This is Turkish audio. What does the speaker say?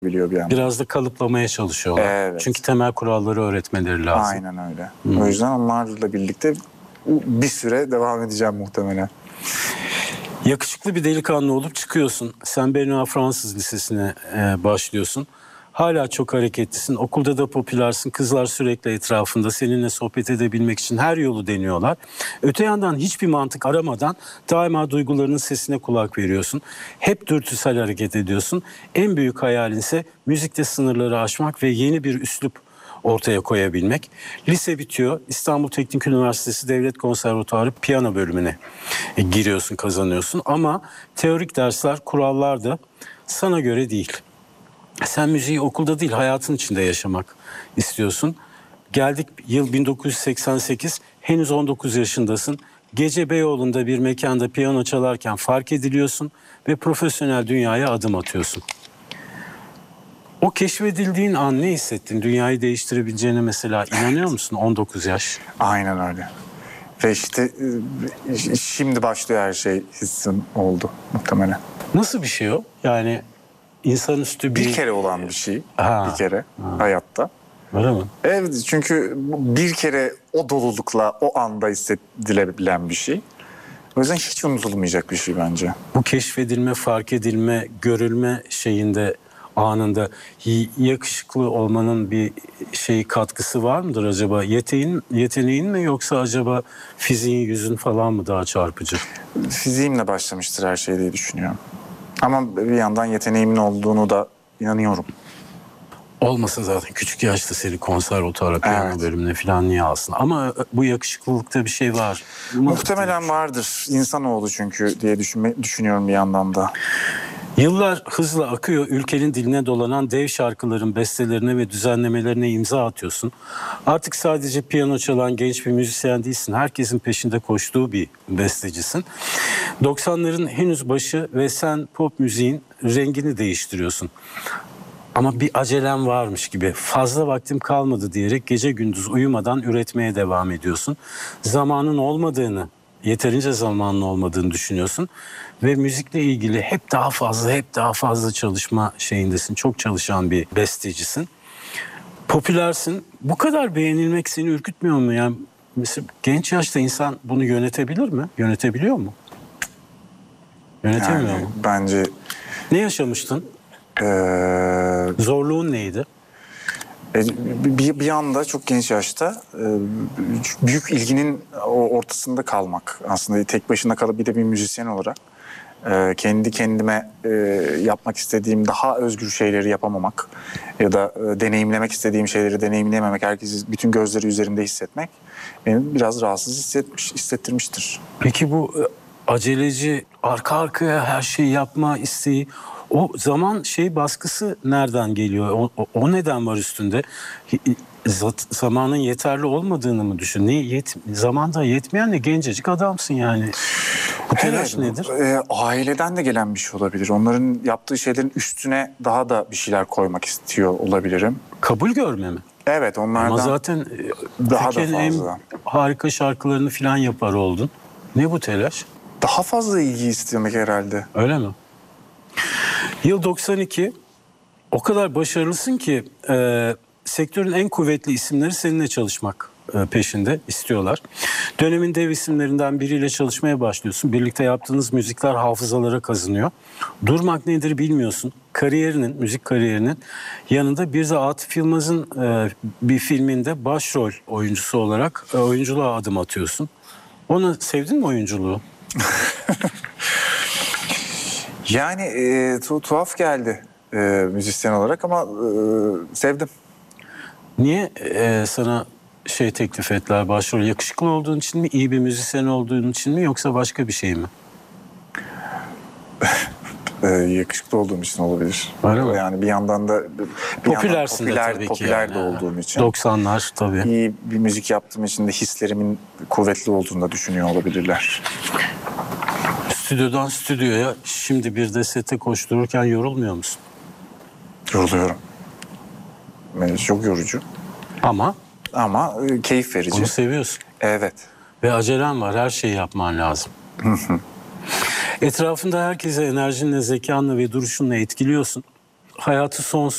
biliyor bir yandan. Biraz da kalıplamaya çalışıyorlar. Evet. Çünkü temel kuralları öğretmeleri lazım. Aynen öyle. O yüzden onlarla birlikte bir süre devam edeceğim muhtemelen. Yakışıklı bir delikanlı olup çıkıyorsun. Sen Benoît Fransız Lisesi'ne başlıyorsun. Hala çok hareketlisin. Okulda da popülersin. Kızlar sürekli etrafında. Seninle sohbet edebilmek için her yolu deniyorlar. Öte yandan hiçbir mantık aramadan daima duygularının sesine kulak veriyorsun. Hep dürtüsel hareket ediyorsun. En büyük hayalin ise müzikte sınırları aşmak ve yeni bir üslup ortaya koyabilmek. Lise bitiyor. İstanbul Teknik Üniversitesi Devlet Konservatuarı piyano bölümüne giriyorsun, kazanıyorsun. Ama teorik dersler, kurallar da sana göre değil. Sen müziği okulda değil, hayatın içinde yaşamak istiyorsun. Geldik yıl 1988, henüz 19 yaşındasın. Gece Beyoğlu'nda bir mekanda piyano çalarken fark ediliyorsun ve profesyonel dünyaya adım atıyorsun. O keşfedildiğin an ne hissettin? Dünyayı değiştirebileceğine mesela inanıyor musun 19 yaş? Aynen öyle. Ve işte şimdi başlıyor her şey hissim oldu muhtemelen. Nasıl bir şey o? Yani insanüstü Bir kere olan bir şey. Ha. Bir kere hayatta. Öyle mi? Evet, çünkü bir kere o dolulukla o anda hissedilebilen bir şey. O yüzden hiç unutulmayacak bir şey bence. Bu keşfedilme, fark edilme, görülme şeyinde, anında yakışıklı olmanın bir katkısı var mıdır acaba? Yeteneğin mi yoksa acaba fiziğin, yüzün falan mı daha çarpıcı? Fiziğimle başlamıştır her şey diye düşünüyorum. Ama bir yandan yeteneğimin olduğunu da inanıyorum. Olmasa zaten küçük yaşta seni konservatuara piyano bölümüne falan niye alsın? Ama bu yakışıklılıkta bir şey var. Muhtemelen vardır. İnsanoğlu çünkü diye düşünüyorum bir yandan da. Yıllar hızla akıyor. Ülkenin diline dolanan dev şarkıların bestelerine ve düzenlemelerine imza atıyorsun. Artık sadece piyano çalan genç bir müzisyen değilsin. Herkesin peşinde koştuğu bir bestecisin. 90'ların henüz başı ve sen pop müziğin rengini değiştiriyorsun. Ama bir acelem varmış gibi, fazla vaktim kalmadı diyerek gece gündüz uyumadan üretmeye devam ediyorsun. Zamanın olmadığını, yeterince zamanın olmadığını düşünüyorsun. Ve müzikle ilgili hep daha fazla çalışma şeyindesin. Çok çalışan bir bestecisin. Popülersin. Bu kadar beğenilmek seni ürkütmüyor mu? Yani mesela genç yaşta insan bunu yönetebilir mi? Yönetebiliyor mu? Yönetemiyor mu? Bence... Ne yaşamıştın? Zorluğun neydi? Bir anda çok genç yaşta büyük ilginin ortasında kalmak. Aslında tek başına kalıp bir de bir müzisyen olarak kendi kendime yapmak istediğim daha özgür şeyleri yapamamak ya da deneyimlemek istediğim şeyleri deneyimleyememek, herkesin bütün gözleri üzerimde hissetmek beni biraz rahatsız hissettirmiştir. Peki bu aceleci, arka arkaya her şeyi yapma isteği, o zaman baskısı nereden geliyor? O neden var üstünde? Zamanın yeterli olmadığını mı düşün? Zamanda yetmeyen de gencecik adamsın yani. Bu telaş nedir? Aileden de gelen bir şey olabilir. Onların yaptığı şeylerin üstüne daha da bir şeyler koymak istiyor olabilirim. Kabul görme mi? Evet, onlardan. Ama zaten daha da Türkiye'nin en harika şarkılarını falan yapar oldun. Ne bu telaş? Daha fazla ilgi istemek herhalde. Öyle mi? Yıl 92, o kadar başarılısın ki sektörün en kuvvetli isimleri seninle çalışmak peşinde, istiyorlar. Dönemin dev isimlerinden biriyle çalışmaya başlıyorsun. Birlikte yaptığınız müzikler hafızalara kazınıyor. Durmak nedir bilmiyorsun. Müzik kariyerinin yanında bir de Atıf Yılmaz'ın bir filminde başrol oyuncusu olarak oyunculuğa adım atıyorsun. Onu sevdin mi, oyunculuğu? Yani tuhaf geldi müzisyen olarak ama sevdim. Niye sana teklif ettiler, başrol? Yakışıklı olduğun için mi, iyi bir müzisyen olduğun için mi, yoksa başka bir şey mi? Yakışıklı olduğum için olabilir. Öyle mi? Yani bir yandan da popülersin de tabii ki. Popüler de olduğum için. 90'lar tabii. İyi bir müzik yaptığım için de hislerimin kuvvetli olduğunu da düşünüyor olabilirler. Stüdyodan stüdyoya, şimdi bir de sete koştururken yorulmuyor musun? Yoruluyorum. Çok yorucu. Ama keyif verici. bunu seviyorsun. Evet. Ve acelen var, her şeyi yapman lazım. Etrafında herkese enerjinle, zekanla ve duruşunla etkiliyorsun. hayatı son